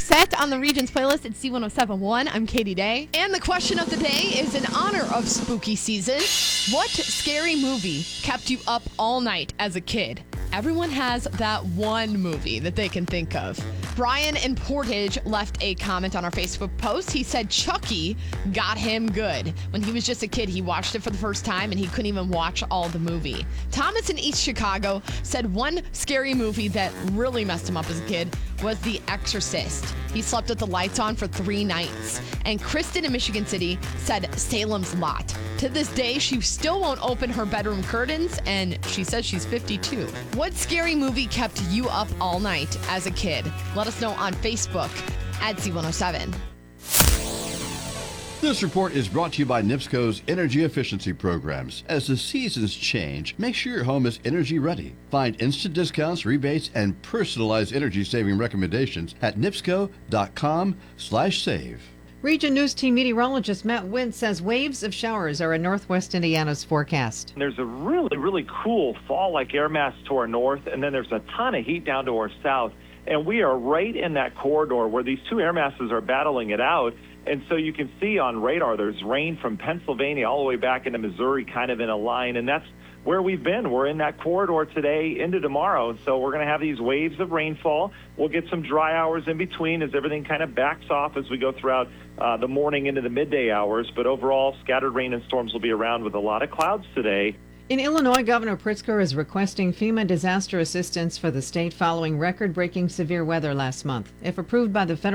Set on the Regions playlist at C1071. I'm Katie Day. And the question of the day is in honor of spooky season. What scary movie kept you up all night as a kid? Everyone has that one movie that they can think of. Brian in Portage left a comment on our Facebook post. He said Chucky got him good. When he was just a kid, he watched it for the first time and he couldn't even watch all the movie. Thomas in East Chicago said one scary movie that really messed him up as a kid was The Exorcist. He slept with the lights on for 3 nights. And Kristen in Michigan City said Salem's Lot. To this day, she still won't open her bedroom curtains, and she says she's 52. What scary movie kept you up all night as a kid? Let us know on Facebook at C107. This report is brought to you by NIPSCO's energy efficiency programs. As the seasons change, make sure your home is energy ready. Find instant discounts, rebates, and personalized energy saving recommendations at nipsco.com/save. Region News Team meteorologist Matt Wint says waves of showers are in northwest Indiana's forecast. There's a really cool fall-like air mass to our north, and then there's a ton of heat down to our south. And we are right in that corridor where these two air masses are battling it out. And so you can see on radar there's rain from Pennsylvania all the way back into Missouri kind of in a line, and that's where we've been. We're in that corridor today into tomorrow, and so we're going to have these waves of rainfall. We'll get some dry hours in between as everything kind of backs off as we go throughout the morning into the midday hours, but overall scattered rain and storms will be around with a lot of clouds today. In Illinois, Governor Pritzker is requesting FEMA disaster assistance for the state following record-breaking severe weather last month. If approved by the federal